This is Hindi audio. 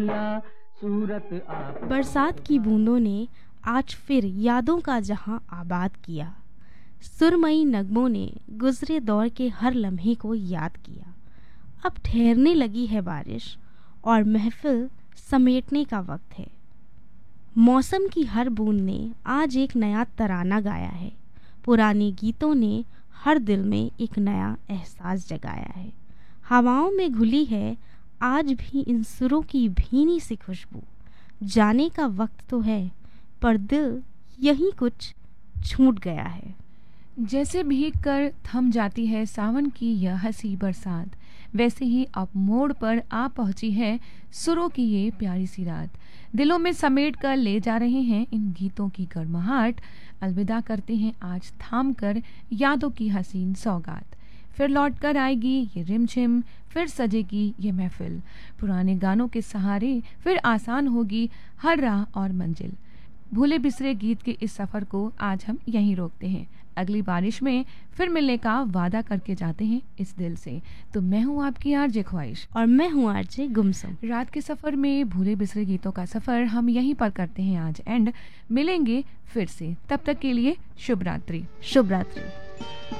बरसात की बूंदों ने आज फिर यादों का जहां आबाद किया। सुरमई नगमों ने गुजरे दौर के हर लम्हे को याद किया। अब ठहरने लगी है बारिश और महफिल समेटने का वक्त है। मौसम की हर बूंद ने आज एक नया तराना गाया है। पुराने गीतों ने हर दिल में एक नया एहसास जगाया है। हवाओं में घुली है आज भी इन सुरों की भीनी सी खुशबू। जाने का वक्त तो है पर दिल यहीं कुछ छूट गया है। जैसे भीग कर थम जाती है सावन की यह हंसी बरसात, वैसे ही अब मोड़ पर आ पहुंची है सुरों की ये प्यारी सी रात। दिलों में समेट कर ले जा रहे हैं इन गीतों की गर्माहट। अलविदा करते हैं आज थाम कर यादों की हसीन सौगात। फिर लौट कर आएगी ये रिमझिम, फिर सजेगी ये महफिल। पुराने गानों के सहारे फिर आसान होगी हर राह और मंजिल। भूले बिसरे गीत के इस सफर को आज हम यहीं रोकते हैं। अगली बारिश में फिर मिलने का वादा करके जाते हैं इस दिल से। तो मैं हूँ आपकी आरजे ख्वाहिश और मैं हूँ आरजे गुमसुम। रात के सफर में भूले बिसरे गीतों का सफर हम यहीं पर करते हैं आज एंड। मिलेंगे फिर से, तब तक के लिए शुभ रात्रि। शुभ रात्रि।